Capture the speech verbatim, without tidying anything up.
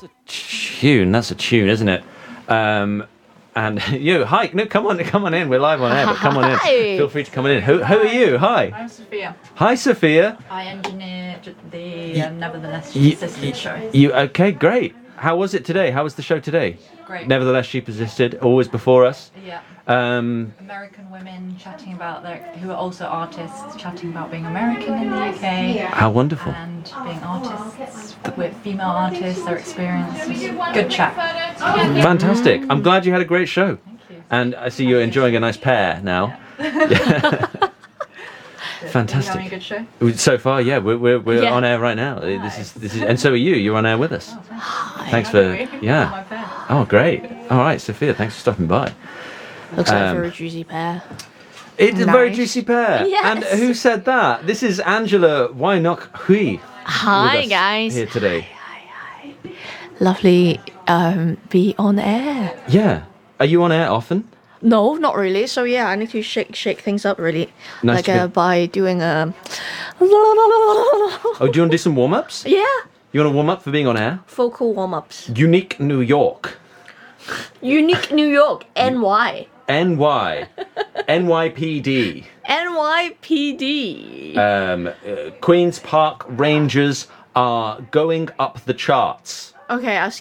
That's a tune. That's a tune, isn't it? Um, and you, hi, no, come on, come on in. We're live on air, but come on in. Hi. Feel free to come on in. Who, who are you? Hi. I'm Sophia. Hi, Sophia. I engineered the uh, Nevertheless You- Persistent show. You okay? Great. How was it today? How was the show today? Great. Nevertheless, she persisted. Always before us. Yeah. Um, American women chatting about their, who are also artists, chatting about being American in the U K. how wonderful. And being artists with female artists, their experiences. Good chat. Fantastic. I'm glad you had a great show. Thank you. And I see you're enjoying a nice pair now. Fantastic. Are you having a good show? So far, yeah, we're we're, we're Yeah. on air right now. This is this is, and so are you. You're on air with us. Oh, Thanks for My yeah. pair. Oh, great. All right, Sophia, thanks for stopping by. Looks like Um, a very juicy pair. It's a very Nice. juicy pair. Yes. And who said that? This is Angela Wynok Hui Hi with us guys. here today. Lovely um be on air. Yeah. Are you on air often? No, not really. So yeah, I need to shake shake things up really. Nice like to be- uh, by doing a Oh, do you want to do some warm ups? Yeah. You want to warm up for being on air? Vocal warm ups. Unique New York. Unique New York, N Y. N Y. N Y P D. N Y P D. Um, uh, Queen's Park Rangers are going up the charts. Okay, I, s-